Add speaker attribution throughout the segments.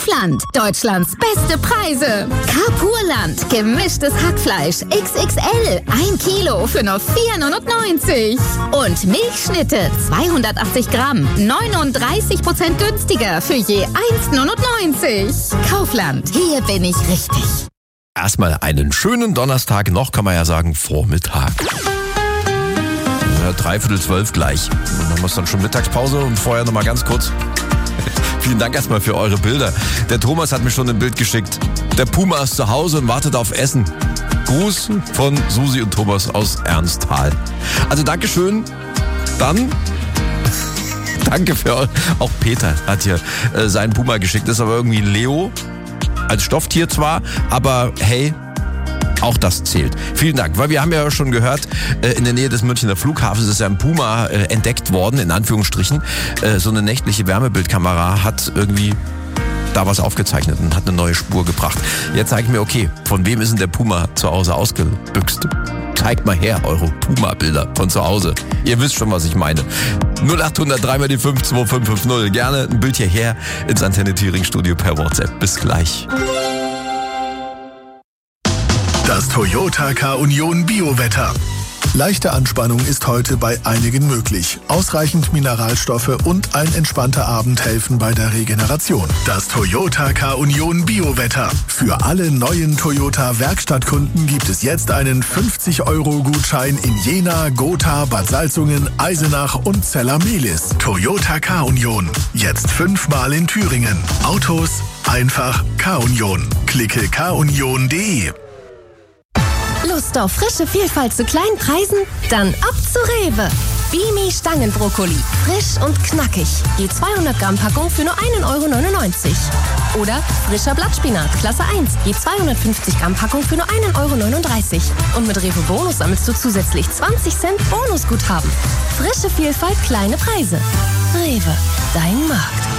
Speaker 1: Kaufland. Deutschlands beste Preise. Carpurland. Gemischtes Hackfleisch. XXL. 1 Kilo für nur 4,99 €. Und Milchschnitte. 280 Gramm. 39% günstiger für je 1,99 €. Kaufland. Hier bin ich richtig.
Speaker 2: Erstmal einen schönen Donnerstag, noch kann man ja sagen Vormittag. Ja, 11:45 gleich. Und dann haben wir dann schon Mittagspause und vorher nochmal ganz kurz. Vielen Dank erstmal für eure Bilder. Der Thomas hat mir schon ein Bild geschickt. Der Puma ist zu Hause und wartet auf Essen. Gruß von Susi und Thomas aus Ernsthal. Also Dankeschön. Dann danke für auch Peter hat hier seinen Puma geschickt. Das ist aber irgendwie ein Leo. Als Stofftier zwar, aber hey, auch das zählt. Vielen Dank, weil wir haben ja schon gehört, in der Nähe des Münchner Flughafens ist ja ein Puma entdeckt worden, in Anführungsstrichen. So eine nächtliche Wärmebildkamera hat irgendwie da was aufgezeichnet und hat eine neue Spur gebracht. Jetzt zeige ich mir, okay, von wem ist denn der Puma zu Hause ausgebüxt? Zeigt mal her eure Puma-Bilder von zu Hause. Ihr wisst schon, was ich meine. 0800 3x5 2550. Gerne ein Bild hierher ins Antenne Thüringen Studio per WhatsApp. Bis gleich.
Speaker 3: Das Toyota K-Union Biowetter. Leichte Anspannung ist heute bei einigen möglich. Ausreichend Mineralstoffe und ein entspannter Abend helfen bei der Regeneration. Das Toyota K-Union Biowetter. Für alle neuen Toyota Werkstattkunden gibt es jetzt einen 50-€ in Jena, Gotha, Bad Salzungen, Eisenach und Zella-Mehlis. Toyota K-Union. Jetzt 5-mal in Thüringen. Autos einfach K-Union. Klicke kunion.de.
Speaker 4: Lust auf frische Vielfalt zu kleinen Preisen? Dann ab zu Rewe. Bimi Stangenbrokkoli. Frisch und knackig. Je 200 Gramm Packung für nur 1,99 €. Oder frischer Blattspinat, Klasse 1. Je 250 Gramm Packung für nur 1,39 €. Und mit Rewe Bonus sammelst du zusätzlich 20 Cent Bonusguthaben. Frische Vielfalt, kleine Preise. Rewe, dein Markt.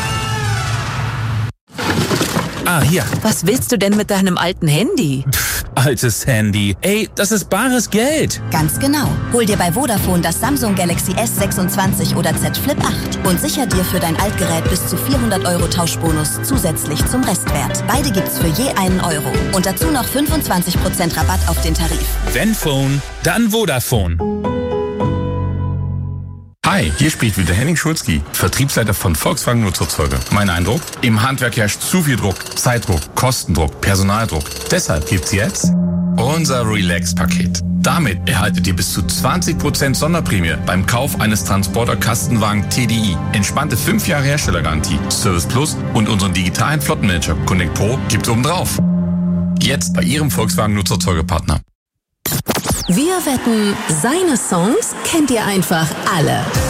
Speaker 5: Ah, hier.
Speaker 6: Was willst du denn mit deinem alten Handy?
Speaker 5: Altes Handy. Ey, das ist bares Geld.
Speaker 7: Ganz genau. Hol dir bei Vodafone das Samsung Galaxy S26 oder Z Flip 8 und sicher dir für dein Altgerät bis zu 400 € Tauschbonus zusätzlich zum Restwert. Beide gibt's für je einen Euro. Und dazu noch 25% Rabatt auf den Tarif.
Speaker 5: Wenn Phone, dann Vodafone.
Speaker 8: Hi, hier spricht wieder Henning Schulzki, Vertriebsleiter von Volkswagen Nutzerzeuge. Mein Eindruck? Im Handwerk herrscht zu viel Druck, Zeitdruck, Kostendruck, Personaldruck. Deshalb gibt's jetzt unser Relax-Paket. Damit erhaltet ihr bis zu 20% Sonderprämie beim Kauf eines Transporter-Kastenwagen TDI. Entspannte 5 Jahre Herstellergarantie, Service Plus und unseren digitalen Flottenmanager Connect Pro gibt's obendrauf. Jetzt bei Ihrem Volkswagen Nutzerzeuge-Partner.
Speaker 4: Wir wetten, seine Songs kennt ihr einfach alle.